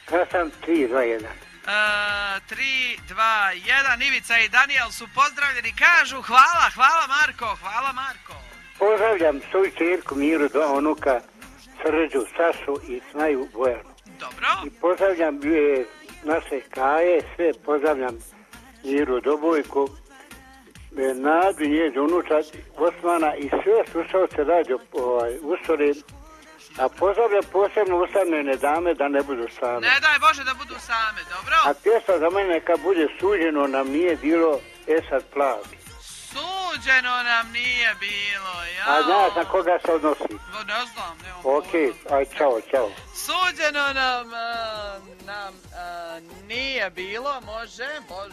Ja sam 3-2-1. 3-2-1. Ivica i Danijel su pozdravljeni. Kažu hvala Marko. Pozdravljam svoju čerku Miru, dva unuka, Srđu, Sašu i Snaju Bojanu. Dobro. I pozdravljam naše Kaje, sve pozdravljam Miru Dobojku, Nadu, njeđu unuča, Osmana i sve slušalce radio Ustore. A pozdravljam posebno usamljene dame da ne budu same. Ne daj Bože da budu same, dobro? A pjesma za mene neka bude suđeno nam nije bilo Esad plavi. Suđeno nam nije bilo, ja. A znaš na koga se odnosi? Ne znam, nemam Okej, aj čao. Suđeno nam nije bilo, može.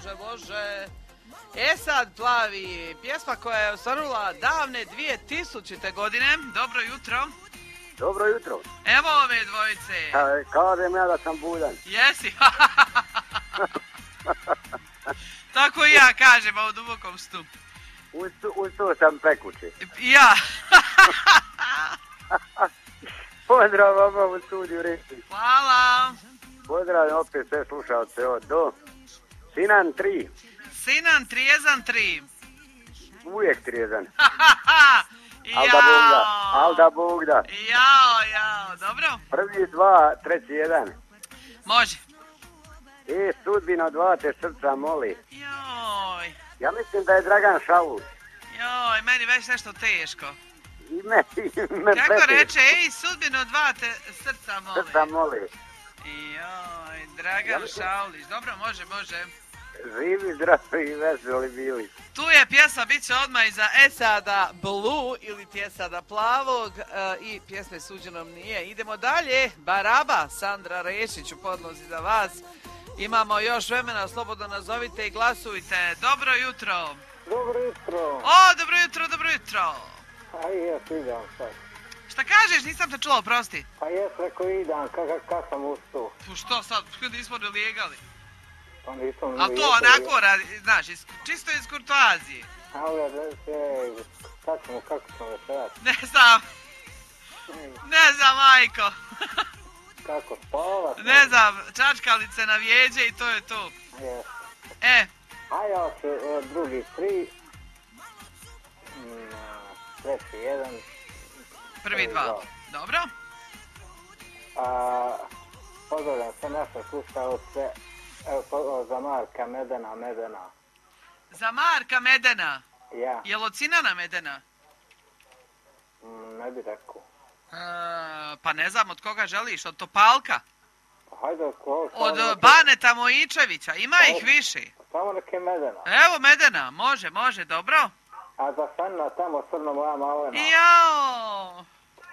Esad plavi, pjesma koja je ostvarila davne 2000. godine. Dobro jutro. Dobro jutro. Evo ove dvojice. Kažem ja da sam budan. Jesi? Tako i ja kažem, a u dubokom stu. Ustao sam prekuće. Ja. Pozdrav vama u studiju reći. Hvala. Pozdravljam opet sve slušalce od do. Sinan 3. Sinan trijezan 3. Uvijek trijezan. Jao. Alda Bogda. Jao, dobro. Prvi 2, treći 1. Može. Sudbina 2 te srca moli. Joj. Ja mislim da je Dragan Šaluš. Joj, meni već nešto teško. I me kako reče, sudbino 2 te srca moli. Srca moli. Joj, Dragan Šaulić. Dobro, može. Živi, zdravi i veseli bili. Tu je pjesma, bit će odmah iza Esada Blue ili Esada Plavog i pjesme Suđenom nije. Idemo dalje. Baraba, Sandra Rešić u podlozi za vas. Imamo još vremena, slobodno nazovite i glasujte. Dobro jutro. Dobro jutro. Dobro jutro. A jes, idam sad. Šta kažeš, nisam te čuo, oprosti. Pa jes, rekao idam, kak sam ustao. Što sad, nismo ne lijegali? Pa nisam a to onako radi, znaš, čisto iz kurtoazije. Ale, kako ćemo večerati? Ne znam, majko. Kako spavat? Ne znam, čačkalice na vijeđe i to je to. Jes. A ja ću drugi 3, treći 1, prvi 2. Dobro. Pozdravljam sve naše slušalce. Evo, za Marka Medena. Za Marka Medena? Ja. Je li od Sinana Medena? Ne bi rekao. Pa ne znam, od koga želiš? Od Topalka? Hajde, od Baneta Mojičevića, ima ih više. Samo neke Medena. Evo Medena, može, dobro. A za Sanna tamo crno moja malena. Jao!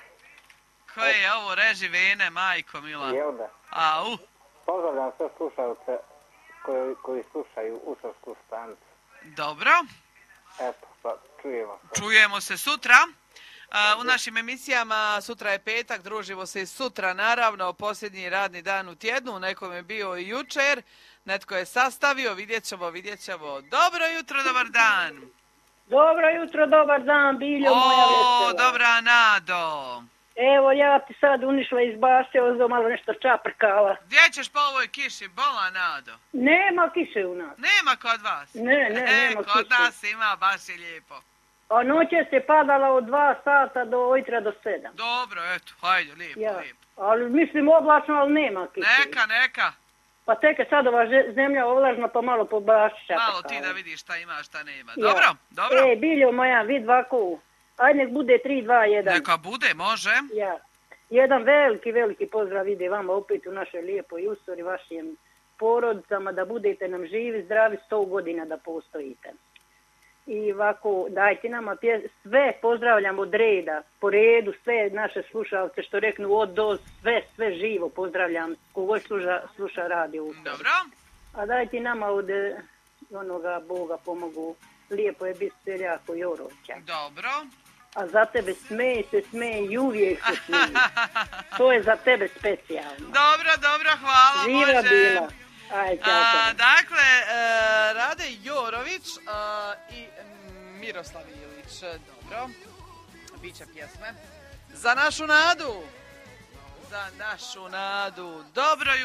Koje je ovo, reži vene, majko mila. Jelde. Pozdravljam sve slušalce koji slušaju Ušarsku stanicu. Dobro. Eto, pa čujemo se. Čujemo se sutra. U našim emisijama, sutra je petak, družimo se i sutra, naravno, posljednji radni dan u tjednu, nekom je bio i jučer, netko je sastavio, vidjet ćemo. Dobro jutro, dobar dan. Dobro jutro, dobar dan, Biljo moja vesela. Dobra Nado. Evo, ja ti sad unišla iz bašće, ozdo malo nešto čaprkala. Gdje ćeš po ovoj kiši, bola Nado? Nema kiše u nas. Nema kod vas? Ne, nema kiše. Kod nas ima, baš je lijepo. A noće se padala od 2 sata do ujtra do 7. Dobro, eto, hajde, lijepo. Ali mislim oblačno, ali nema kiše. Neka. Pa tek je sad ova zemlja ovlažna, pa malo po bašći čaprkala. Malo ti da vidiš šta ima, šta nema. Ja. Dobro. Biljo moja, vid ovako. Ajde, nek bude 3-2-1. Neka bude, može. Ja. Jedan veliki pozdrav ide vama opet u našoj lijepoj Usori, vašim porodicama, da budete nam živi, zdravi, 100 godina da postojite. I ovako, dajte nama sve pozdravljam od reda, po redu, sve naše slušalce što reknu od do, sve živo pozdravljam, kogoj sluša radio Usori. Dobro. A dajte nama od onoga Boga pomogu, lijepo je biti seljako Jorovića. Dobro. A za tebe smeji i uvijek se smeji. To je za tebe specijalno. Dobro, hvala, živa može. Bila. Aj, čao. Dakle, Rade Jorović i Miroslav Ilić. Dobro, biće pjesme. Za našu nadu. Dobro jutro.